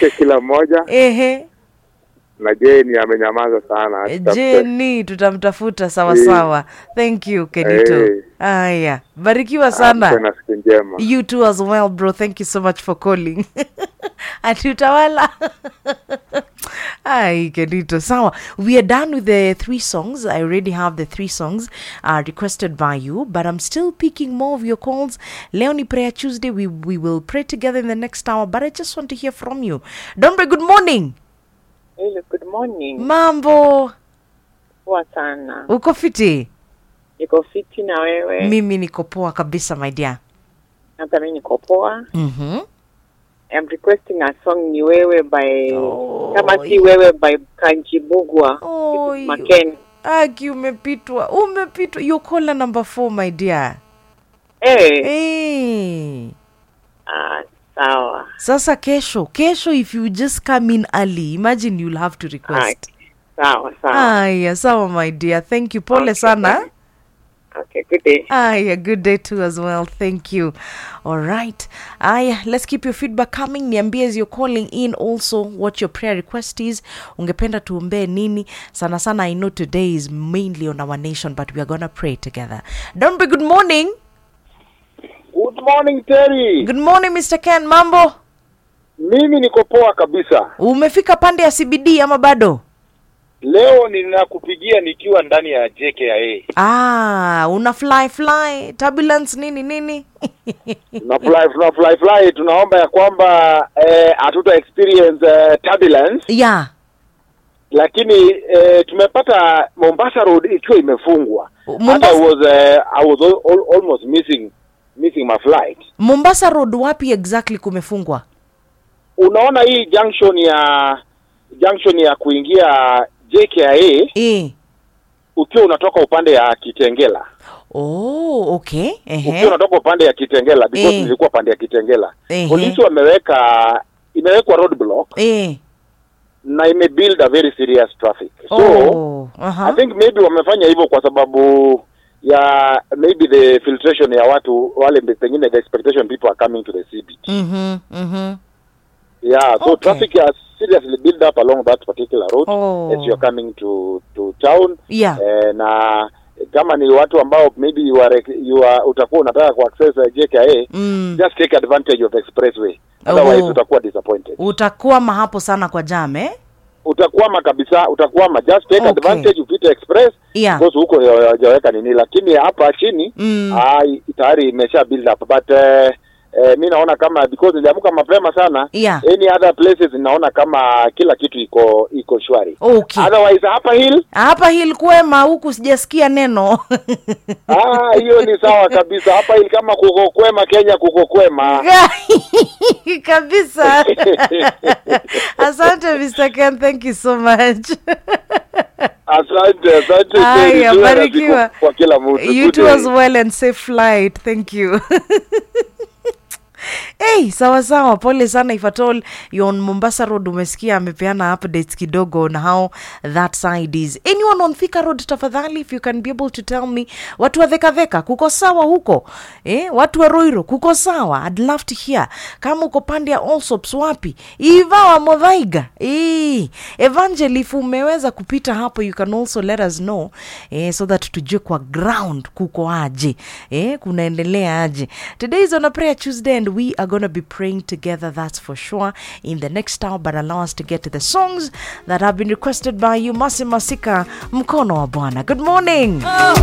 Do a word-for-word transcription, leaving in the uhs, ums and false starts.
zake kila mmoja. Ehe. Na Jenny amenyamaza sana. Jenny tutamtafuta sawa sawa. Thank you Kenito. Hey. Aya, barikiwa sana. Tena siku njema. You too as well bro. Thank you so much for calling. Atutawala. Ay, Kenito. Sawa. We are done with the three songs. I already have the three songs uh, requested by you, but I'm still picking more of your calls. Leonie Prayer Tuesday. We we will pray together in the next hour, but I just want to hear from you. Dombe, good morning. Hello, good morning. Mambo. Poa sana. Uko fiti? Niko fiti na wewe? Mimi niko poa kabisa my dear. Hata mimi niko poa. Mhm. I'm requesting a song ni wewe by oh, kama si wewe by Kanjibugwa. Oh, Maken. Aki umepitwa. Umepitwa. You caller number four my dear. Eh. Hey. Ah, sawa. Sasa kesho, kesho if you just come in early, imagine you'll have to request. Ay, sawa, sawa. Aya, sawa my dear. Thank you. Pole okay, sana. Okay, good day. Aya, good day too as well. Thank you. All right. Aya, let's keep your feedback coming. Niambie as you're calling in also what your prayer request is. Ungependa tuombe nini? Sana sana I know today is mainly on our nation, but we are going to pray together. Don't be good morning. Good morning Terry. Good morning Mister Ken. Mambo? Mimi niko poa kabisa. Umefika pande ya C B D ama bado? Leo ninakupigia nikiwa ndani ya J K I A. Ah, una fly fly, turbulence nini nini? Tuna fly tuna fly fly tunaomba ya kwamba eh hatuta experience uh, turbulence. Yeah. Lakini eh, tumepata Mombasa Road ikiwa imefungwa. Mombasa... I was uh, I was all, all, almost missing missing my flight. Mombasa Road wapi exactly kumefungwa? Unaona hii junction ya junction ya kuingia J K I A eh ukiwa unatoka upande ya Kitengela. Oh, okay. Ehe. Ukiwa unatoka upande ya Kitengela because nilikuwa pande ya Kitengela. Ehe. Polisi wameweka imewekwa roadblock. Eh. Na ime build a very serious traffic. So oh, uh-huh. I think maybe wamefanya hivyo kwa sababu ya maybe the filtration ya watu wale pengine the expectation people are coming to the C B D. Mhm. Mhm. Yeah, so okay. traffic has seriously built up along that particular road oh. as you're coming to to town. Yeah. Eh, na kama ni watu ambao maybe you are you are utakuwa unataka ku access J K I A, mm. just take advantage of the expressway. Otherwise oh. utakuwa disappointed. Utakwama hapo sana kwa jam eh? Utakwama kabisa, utakwama. Just take okay. advantage upite express yeah. because huko hajaweka nini, lakini hapa chini mm. ah tayari imesha build up but uh, Eh, mimi naona kama because niliamka mapema sana yeah. any other places naona kama kila kitu iko iko shwari. Okay. Otherwise hapa hill hapa hill kwema huku sijasikia neno. Ah, hiyo ni sawa kabisa. Hapa hill kama kuko kwema Kenya kuko kwema. Kabisa. Asante Mister Ken, thank you so much. Asante, asante. Ay, barikiwa. Kwa kila mtu. You too as well and safe flight. Thank you. Hey, sawa sawa, pole sana if at all you're on Mombasa Road. Umesikia amepeana updates kidogo on how that side is. Anyone on Thika Road tafadhali, if you can be able to tell me, watu wa Theka Theka kuko sawa huko? Eh, watu wa Roiro kuko sawa? I'd love to hear. Kama uko pande ya Allsops wapi? Iva wa Modhaiga. Eh, Evangelist umeweza kupita hapo, you can also let us know eh, so that tujue kwa ground kuko aje. Eh, kunaendelea aje. Today is on a prayer Tuesday and we are going to be praying together, that's for sure, in the next hour. But allow us to get to the songs that have been requested by you. Masi Masika, Mkono wa Bwana. Good morning. Oh.